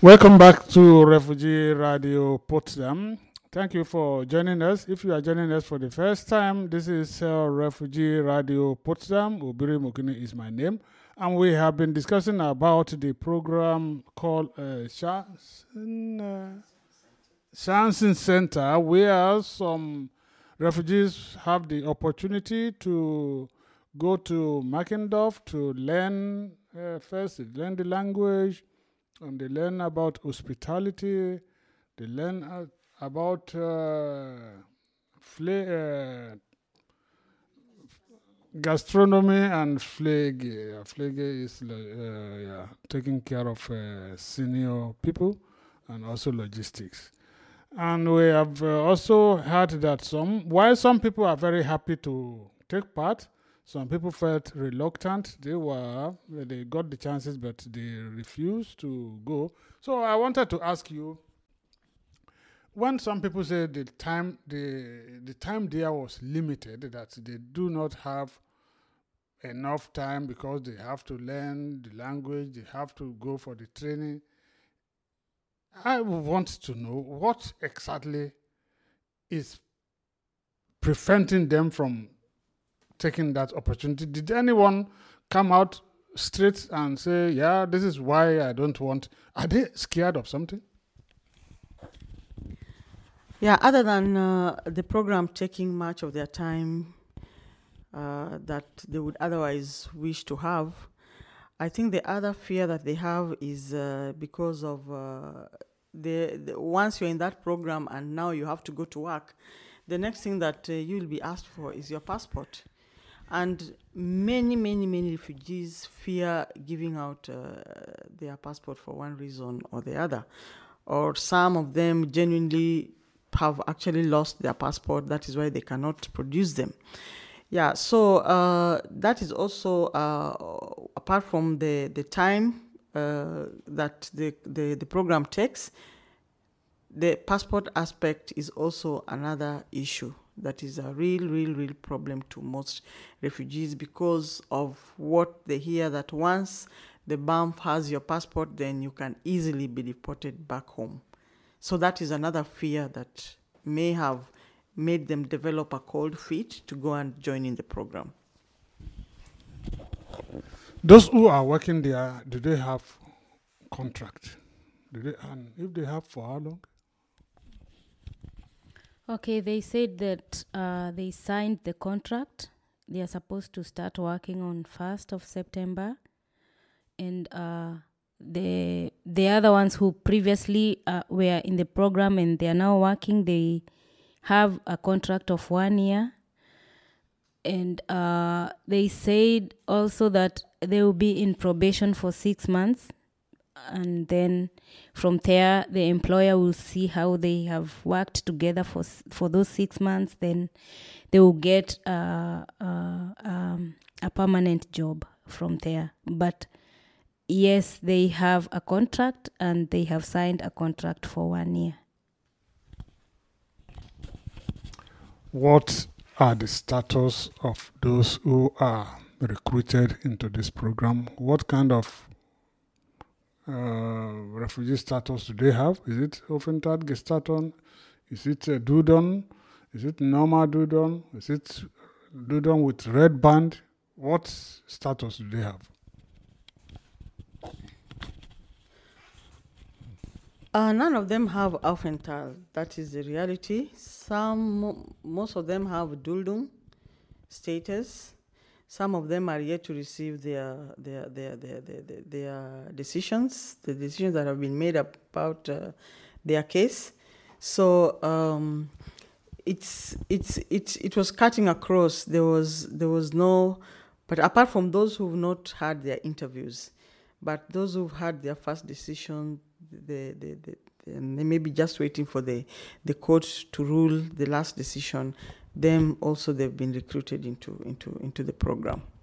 Welcome back to Refugee Radio Potsdam. Thank you for joining us. If you are joining us for the first time, this is Refugee Radio Potsdam. Obiri Mukini is my name. And we have been discussing about the program called Shansen Center, where some refugees have the opportunity to go to Mackendorf to learn first, learn the language, and they learn about hospitality, they learn about gastronomy and Pflege. Pflege is taking care of senior people and also logistics. And we have also heard that while some people are very happy to take part, some people felt reluctant. They got the chances, but they refused to go. So I wanted to ask you, when some people say the time there was limited, that they do not have enough time because they have to learn the language, they have to go for the training, I want to know what exactly is preventing them from taking that opportunity. Did anyone come out straight and say, yeah, this is why I don't want? Are they scared of something? Yeah, other than the program taking much of their time that they would otherwise wish to have, I think the other fear that they have is because of once you're in that program and now you have to go to work, the next thing that you'll be asked for is your passport. And many refugees fear giving out their passport for one reason or the other. Or some of them genuinely have actually lost their passport. That is why they cannot produce them. Yeah, so that is also, apart from the time that the program takes, the passport aspect is also another issue that is a real problem to most refugees because of what they hear, that once the BAMF has your passport, then you can easily be deported back home. So that is another fear that may have made them develop a cold feet to go and join in the program. Those who are working there, do they have contract? And if they have, for how long? Okay, they said that they signed the contract. They are supposed to start working on 1st of September. And the other ones who previously were in the program and they are now working, they have a contract of 1 year. And they said also that they will be in probation for 6 months. And then from there, the employer will see how they have worked together for those 6 months. Then they will get a permanent job from there. But yes, they have a contract and they have signed a contract for 1 year. What are the status of those who are recruited into this program? What kind of refugee status do they have? Is it Aufenthalt, Gestaton? Is it Dudon? Is it normal Dudon? Is it Dudon with red band? What status do they have? None of them have Aufenthalt. That is the reality. Most of them have Duldung status. Some of them are yet to receive their decisions, the decisions that have been made about their case. So it was cutting across. There was no, but apart from those who've not had their interviews, but those who've had their first decision, they may be just waiting for the court to rule the last decision. Them also, they've been recruited into the program.